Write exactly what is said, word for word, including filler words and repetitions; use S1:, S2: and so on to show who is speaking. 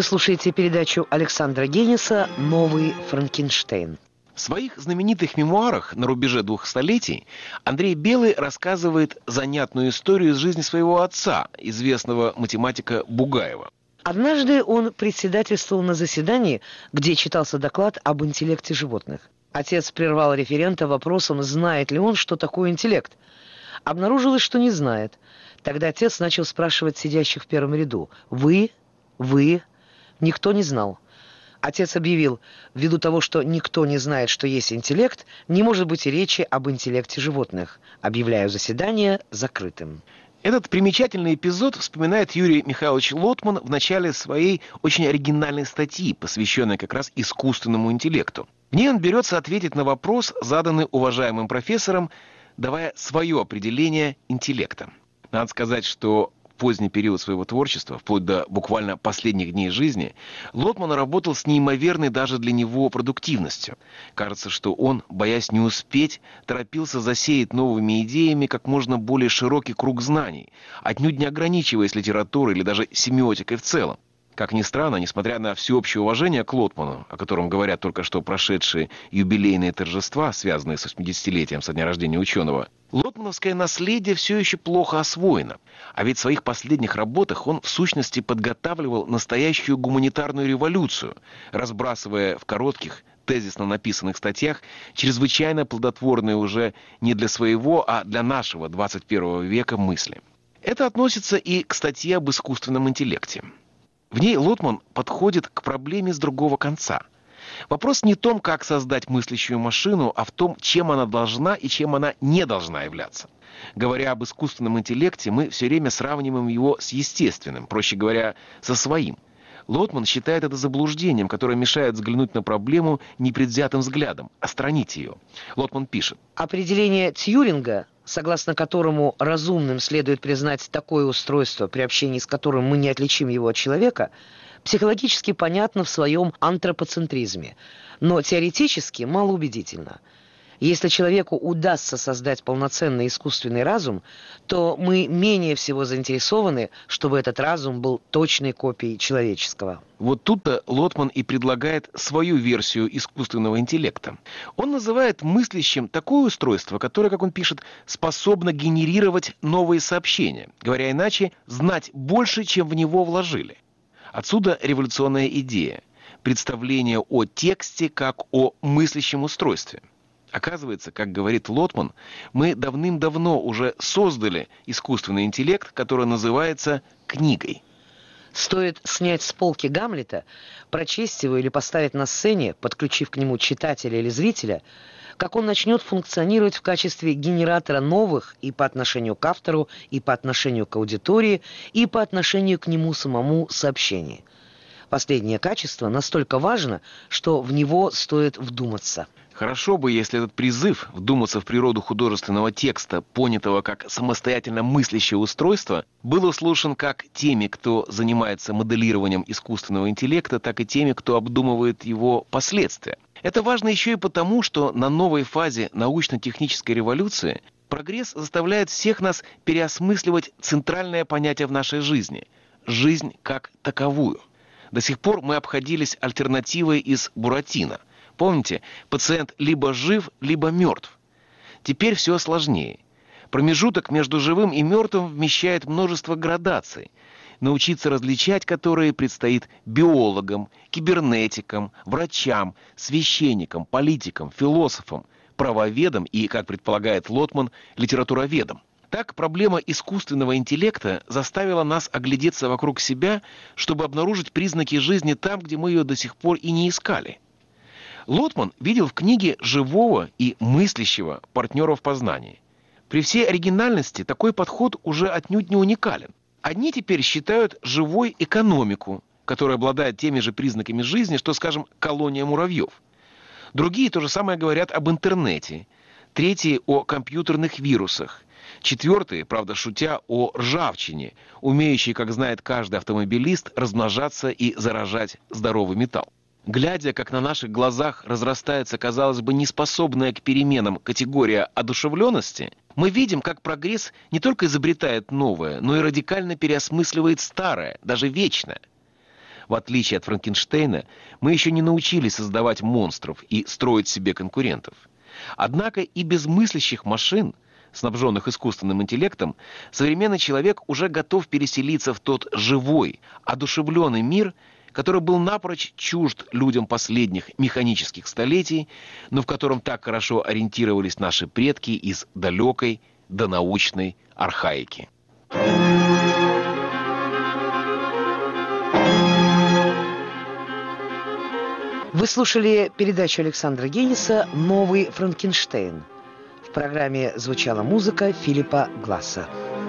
S1: Вы слушаете передачу Александра Гениса «Новый Франкенштейн».
S2: В своих знаменитых мемуарах «На рубеже двух столетий» Андрей Белый рассказывает занятную историю из жизни своего отца, известного математика Бугаева.
S1: Однажды он председательствовал на заседании, где читался доклад об интеллекте животных. Отец прервал референта вопросом, знает ли он, что такое интеллект. Обнаружилось, что не знает. Тогда отец начал спрашивать сидящих в первом ряду: «Вы? Вы?» Никто не знал. Отец объявил: ввиду того, что никто не знает, что есть интеллект, не может быть и речи об интеллекте животных. Объявляю заседание закрытым.
S2: Этот примечательный эпизод вспоминает Юрий Михайлович Лотман в начале своей очень оригинальной статьи, посвященной как раз искусственному интеллекту. В ней он берется ответить на вопрос, заданный уважаемым профессором, давая свое определение интеллекта. Надо сказать, что в поздний период своего творчества, вплоть до буквально последних дней жизни, Лотман работал с неимоверной даже для него продуктивностью. Кажется, что он, боясь не успеть, торопился засеять новыми идеями как можно более широкий круг знаний, отнюдь не ограничиваясь литературой или даже семиотикой в целом. Как ни странно, несмотря на всеобщее уважение к Лотману, о котором говорят только что прошедшие юбилейные торжества, связанные с восьмидесятилетием со дня рождения ученого, лотмановское наследие все еще плохо освоено. А ведь в своих последних работах он в сущности подготавливал настоящую гуманитарную революцию, разбрасывая в коротких, тезисно написанных статьях чрезвычайно плодотворные уже не для своего, а для нашего двадцать первого века мысли. Это относится и к статье об искусственном интеллекте. В ней Лотман подходит к проблеме с другого конца. Вопрос не в том, как создать мыслящую машину, а в том, чем она должна и чем она не должна являться. Говоря об искусственном интеллекте, мы все время сравниваем его с естественным, проще говоря, со своим. Лотман считает это заблуждением, которое мешает взглянуть на проблему непредвзятым взглядом, отстранить ее. Лотман пишет:
S1: Определение Тьюринга, согласно которому разумным следует признать такое устройство, при общении с которым мы не отличим его от человека, психологически понятно в своем антропоцентризме, но теоретически малоубедительно. Если человеку удастся создать полноценный искусственный разум, то мы менее всего заинтересованы, чтобы этот разум был точной копией человеческого.
S2: Вот тут-то Лотман и предлагает свою версию искусственного интеллекта. Он называет мыслящим такое устройство, которое, как он пишет, способно генерировать новые сообщения. Говоря иначе, знать больше, чем в него вложили. Отсюда революционная идея – представление о тексте как о мыслящем устройстве. Оказывается, как говорит Лотман, мы давным-давно уже создали искусственный интеллект, который называется книгой.
S1: Стоит снять с полки Гамлета, прочесть его или поставить на сцене, подключив к нему читателя или зрителя, как он начнет функционировать в качестве генератора новых и по отношению к автору, и по отношению к аудитории, и по отношению к нему самому сообщений. Последнее качество настолько важно, что в него стоит вдуматься.
S2: Хорошо бы, если этот призыв вдуматься в природу художественного текста, понятого как самостоятельно мыслящее устройство, был услышан как теми, кто занимается моделированием искусственного интеллекта, так и теми, кто обдумывает его последствия. Это важно еще и потому, что на новой фазе научно-технической революции прогресс заставляет всех нас переосмысливать центральное понятие в нашей жизни – жизнь как таковую. До сих пор мы обходились альтернативой из Буратино. Помните, пациент либо жив, либо мертв. Теперь все сложнее. Промежуток между живым и мертвым вмещает множество градаций, научиться различать которые предстоит биологам, кибернетикам, врачам, священникам, политикам, философам, правоведам и, как предполагает Лотман, литературоведам. Так, проблема искусственного интеллекта заставила нас оглядеться вокруг себя, чтобы обнаружить признаки жизни там, где мы ее до сих пор и не искали. Лотман видел в книге живого и мыслящего партнера в познании. При всей оригинальности такой подход уже отнюдь не уникален. Одни теперь считают живой экономику, которая обладает теми же признаками жизни, что, скажем, колония муравьев. Другие то же самое говорят об интернете. Третьи – о компьютерных вирусах. Четвертые, правда шутя, о ржавчине, умеющей, как знает каждый автомобилист, размножаться и заражать здоровый металл. Глядя, как на наших глазах разрастается, казалось бы, неспособная к переменам категория одушевленности, мы видим, как прогресс не только изобретает новое, но и радикально переосмысливает старое, даже вечное. В отличие от Франкенштейна, мы еще не научились создавать монстров и строить себе конкурентов. Однако и без мыслящих машин, снабженных искусственным интеллектом, современный человек уже готов переселиться в тот живой, одушевленный мир, который был напрочь чужд людям последних механических столетий, но в котором так хорошо ориентировались наши предки из далекой донаучной архаики.
S1: Вы слушали передачу Александра Гениса «Новый Франкенштейн». В программе звучала музыка Филиппа Гласса.